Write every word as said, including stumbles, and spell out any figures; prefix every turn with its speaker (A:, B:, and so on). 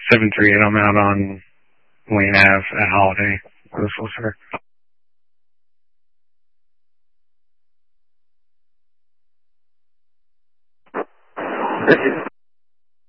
A: seven three eight. I'm out on Wayne Ave at Holiday with a solicitor.
B: This is